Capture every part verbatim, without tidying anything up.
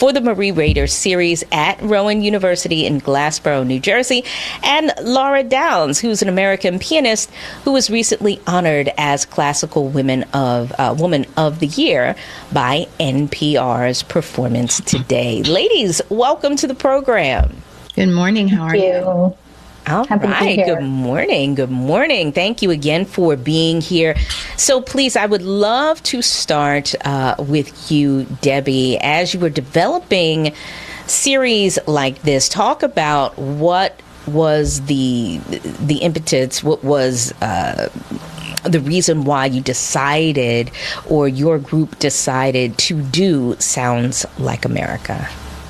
for the Marie Rader series at Rowan University in Glassboro, New Jersey, and Laura Downs, who's an American pianist who was recently honored as Classical Women of uh, Woman of the Year by N P R's Performance Today. Ladies, welcome to the program. Good morning. How are you? you? All Happy right. Good morning. Good morning. Thank you again for being here. So please, I would love to start uh, with you, Debbie. As you were developing series like this, talk about what was the the impetus, what was uh, the reason why you decided, or your group decided, to do Sounds Like America.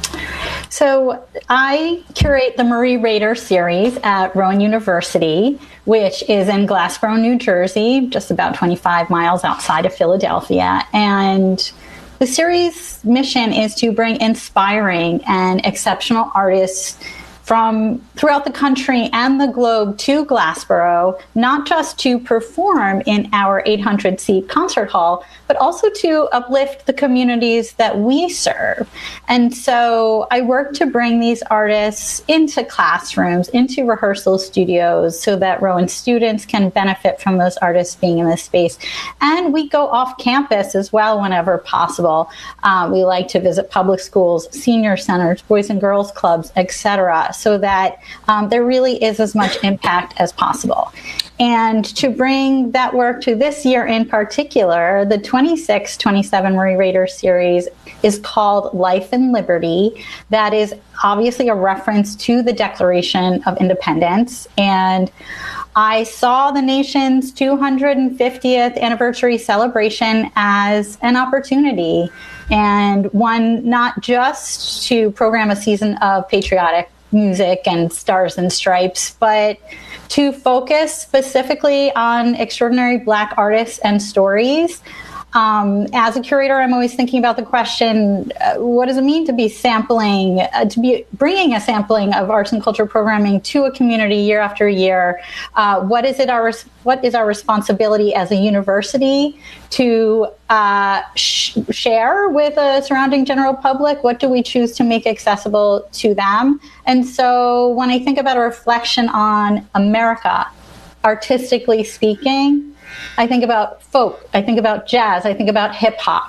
So I curate the Marie Rader series at Rowan University, which is in Glassboro, New Jersey, just about twenty-five miles outside of Philadelphia. And the series' mission is to bring inspiring and exceptional artists from throughout the country and the globe to Glassboro, not just to perform in our eight hundred seat concert hall, but also to uplift the communities that we serve. And so I work to bring these artists into classrooms, into rehearsal studios, so that Rowan students can benefit from those artists being in this space. And we go off campus as well whenever possible. Uh, we like to visit public schools, senior centers, boys and girls clubs, et cetera, so that um, there really is as much impact as possible. And to bring that work to this year in particular, the twenty-six twenty-seven Marie Rader series is called Life and Liberty. That is obviously a reference to the Declaration of Independence. And I saw the nation's two hundred fiftieth anniversary celebration as an opportunity, and one not just to program a season of patriotic music and Stars and Stripes, but to focus specifically on extraordinary Black artists and stories. Um, as a curator, I'm always thinking about the question, uh, what does it mean to be sampling, uh, to be bringing a sampling of arts and culture programming to a community year after year? Uh, what is it our what is our responsibility as a university to uh, sh- share with the surrounding general public? What do we choose to make accessible to them? And so when I think about a reflection on America, artistically speaking, I think about folk, I think about jazz, I think about hip hop.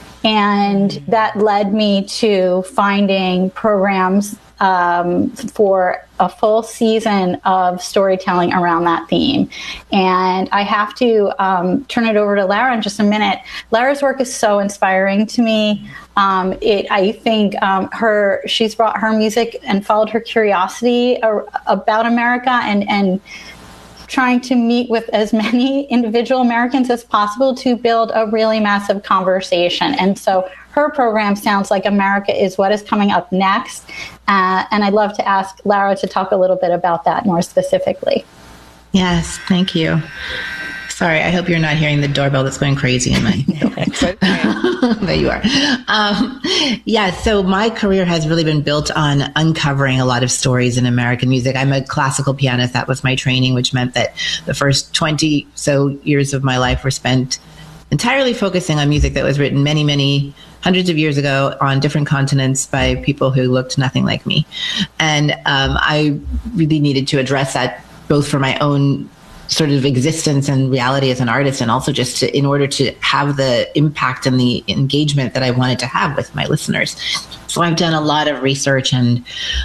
And that led me to finding programs um, for a full season of storytelling around that theme. And I have to um, turn it over to Lara in just a minute. Lara's work is so inspiring to me. Um, it, I think um, her, she's brought her music and followed her curiosity ar- about America, and, and trying to meet with as many individual Americans as possible to build a really massive conversation. And so her program, Sounds Like America, is what is coming up next. Uh, and I'd love to ask Lara to talk a little bit about that more specifically. Yes, thank you. Sorry, I hope you're not hearing the doorbell that's going crazy in my building. There you are. Um, yeah, so my career has really been built on uncovering a lot of stories in American music. I'm a classical pianist. That was my training, which meant that the first twenty so years of my life were spent entirely focusing on music that was written many, many hundreds of years ago on different continents by people who looked nothing like me. And um, I really needed to address that both for my own sort of existence and reality as an artist, and also just to, in order to have the impact and the engagement that I wanted to have with my listeners. So I've done a lot of research and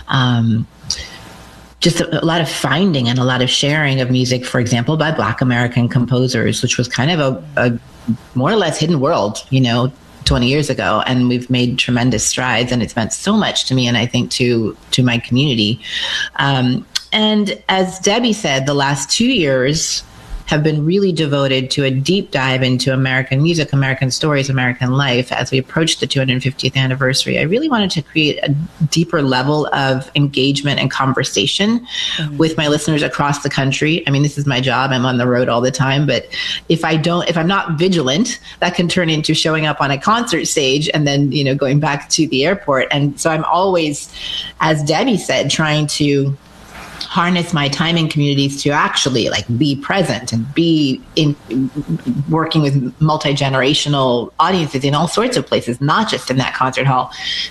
um, just a, a lot of finding and a lot of sharing of music, for example, by Black American composers, which was kind of a, a more or less hidden world, you know, twenty years ago. And we've made tremendous strides, and it's meant so much to me, and I think to to my community. Um, And as Debbie said, the last two years have been really devoted to a deep dive into American music, American stories, American life. As we approach the two hundred fiftieth anniversary, I really wanted to create a deeper level of engagement and conversation mm-hmm. with my listeners across the country. I mean, this is my job. I'm on the road all the time. But if I don't, if I'm not vigilant, that can turn into showing up on a concert stage and then, you know, going back to the airport. And so I'm always, as Debbie said, trying to harness my time in communities to actually like be present and be in working with multi-generational audiences in all sorts of places, not just in that concert hall.